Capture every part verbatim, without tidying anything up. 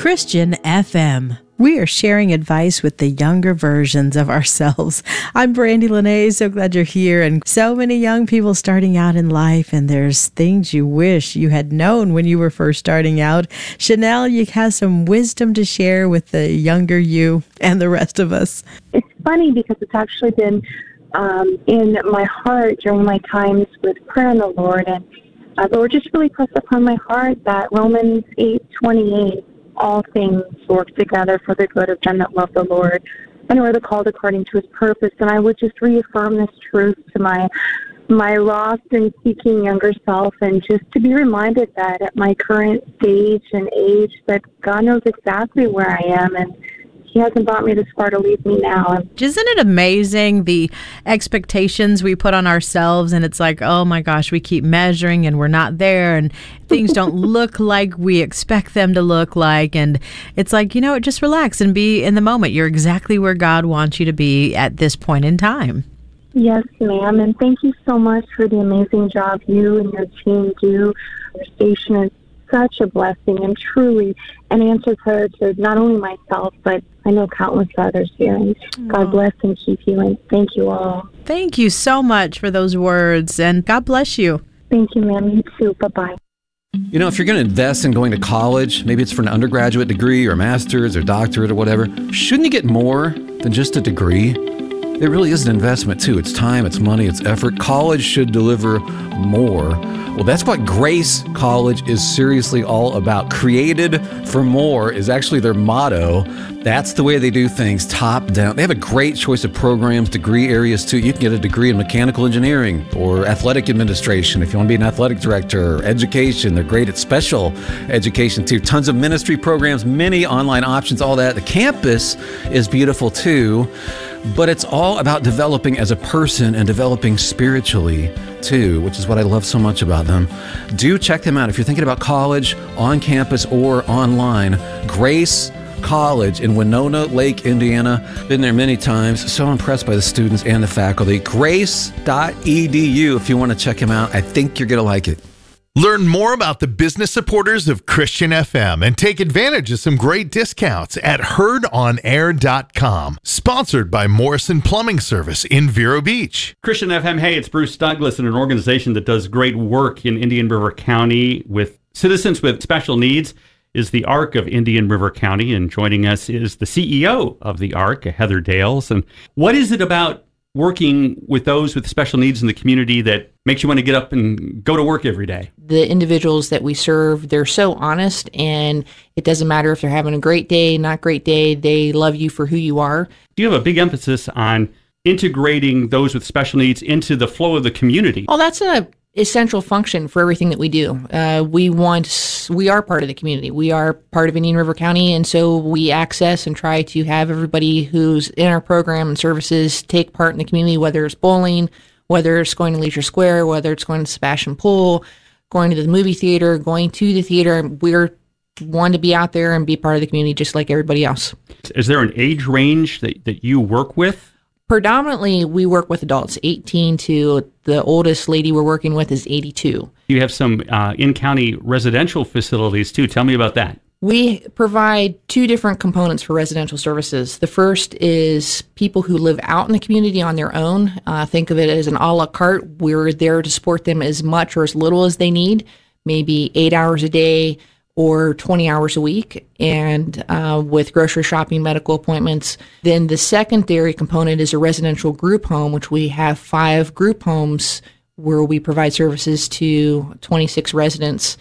Christian F M. We are sharing advice with the younger versions of ourselves. I'm Brandy Lene, so glad you're here. And so many young people starting out in life, and there's things you wish you had known when you were first starting out. Chanel, you have some wisdom to share with the younger you and the rest of us. It's funny because it's actually been um, in my heart during my times with prayer in the Lord. And uh, the Lord just really pressed upon my heart that Romans eight twenty-eight, all things work together for the good of them that love the Lord and who are the called according to his purpose. And I would just reaffirm this truth to my my lost and seeking younger self, and just to be reminded that at my current stage and age that God knows exactly where I am, and he hasn't brought me this far to leave me now. Isn't it amazing the expectations we put on ourselves? And it's like, oh my gosh, we keep measuring and we're not there, and things don't look like we expect them to look like. And it's like, you know, just relax and be in the moment. You're exactly where God wants you to be at this point in time. Yes, ma'am. And thank you so much for the amazing job you and your team do. Your station is such a blessing and truly an answer prayer to not only myself, but I know countless others here. And God bless and keep you, and thank you all. Thank you so much for those words, and God bless you. Thank you, ma'am. You too. Bye-bye. You know, if you're going to invest in going to college, maybe it's for an undergraduate degree or master's or doctorate or whatever, shouldn't you get more than just a degree? It really is an investment, too. It's time, it's money, it's effort. College should deliver more. Well, that's what Grace College is seriously all about. Created for more is actually their motto. That's the way they do things, top down. They have a great choice of programs, degree areas, too. You can get a degree in mechanical engineering or athletic administration if you want to be an athletic director, or education. They're great at special education, too. Tons of ministry programs, many online options, all that. The campus is beautiful, too. But it's all about developing as a person and developing spiritually, too, which is what I love so much about them. Do check them out if you're thinking about college, on campus, or online. Grace College in Winona Lake, Indiana. Been there many times. So impressed by the students and the faculty. grace dot e d u if you want to check them out. I think you're going to like it. Learn more about the business supporters of Christian F M and take advantage of some great discounts at heard on air dot com. Sponsored by Morrison Plumbing Service in Vero Beach. Christian F M, hey, it's Bruce Douglas and an organization that does great work in Indian River County with citizens with special needs is the ARC of Indian River County. And joining us is the C E O of the ARC, Heather Dales. And what is it about working with those with special needs in the community that makes you want to get up and go to work every day? The individuals that we serve, they're so honest, and it doesn't matter if they're having a great day, not great day, they love you for who you are. Do you have a big emphasis on integrating those with special needs into the flow of the community? Well, that's a essential function for everything that we do. Uh, we want, we are part of the community. We are part of Indian River County, and so we access and try to have everybody who's in our program and services take part in the community, whether it's bowling, whether it's going to Leisure Square, whether it's going to Sebastian Pool, going to the movie theater, going to the theater. We're want to be out there and be part of the community just like everybody else. Is there an age range that, that you work with? Predominantly, we work with adults, eighteen to the oldest lady we're working with is eighty-two. You have some uh, in-county residential facilities, too. Tell me about that. We provide two different components for residential services. The first is people who live out in the community on their own. Uh, think of it as an a la carte. We're there to support them as much or as little as they need, maybe eight hours a day or twenty hours a week, and uh, with grocery shopping, medical appointments. Then the secondary component is a residential group home, which we have five group homes where we provide services to twenty-six residents,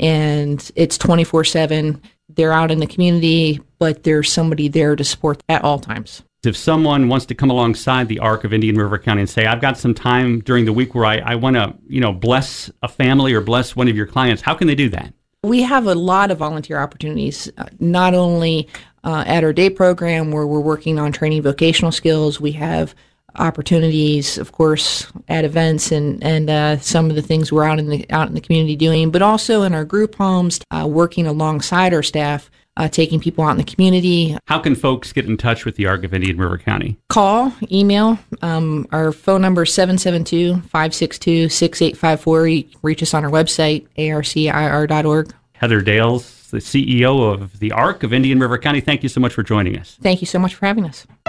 and it's twenty-four seven. They're out in the community, but there's somebody there to support at all times. If someone wants to come alongside the ARC of Indian River County and say, I've got some time during the week where I, I want to, you know, bless a family or bless one of your clients, how can they do that? We have a lot of volunteer opportunities, uh, not only uh, at our day program where we're working on training vocational skills. We have opportunities, of course, at events and and uh, some of the things we're out in the out in the community doing, but also in our group homes, uh, working alongside our staff, uh, taking people out in the community. How can folks get in touch with the ARC of Indian River County? Call, email. Um, our phone number is seven seven two, five six two, six eight five four. You can reach us on our website, A R C I R dot org. Heather Dales, the C E O of the ARC of Indian River County. Thank you so much for joining us. Thank you so much for having us.